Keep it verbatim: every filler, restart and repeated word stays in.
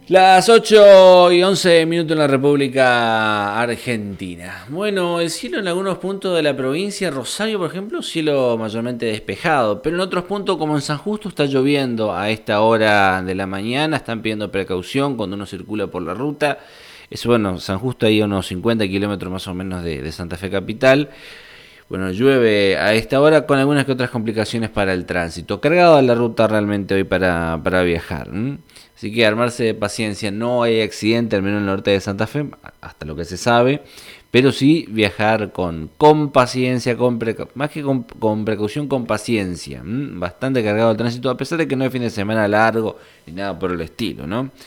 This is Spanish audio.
Las ocho y once minutos en la República Argentina. Bueno, el cielo en algunos puntos de la provincia, Rosario por ejemplo, cielo mayormente despejado, pero en otros puntos como en San Justo está lloviendo a esta hora de la mañana, están pidiendo precaución cuando uno circula por la ruta. Es bueno, San Justo ahí a unos cincuenta kilómetros más o menos de, de Santa Fe capital. Bueno, llueve a esta hora con algunas que otras complicaciones para el tránsito. Cargado la ruta realmente hoy para, para viajar. ¿m? Así que armarse de paciencia. No hay accidente, al menos en el norte de Santa Fe, hasta lo que se sabe. Pero sí viajar con, con paciencia, con preca- más que con, con precaución, con paciencia. ¿m? Bastante cargado el tránsito, a pesar de que no es fin de semana largo ni nada por el estilo, ¿no?